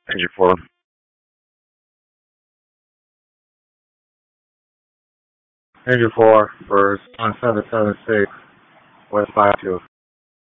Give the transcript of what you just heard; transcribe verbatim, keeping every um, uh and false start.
Engine four. Engine four for one seven seven six West five two.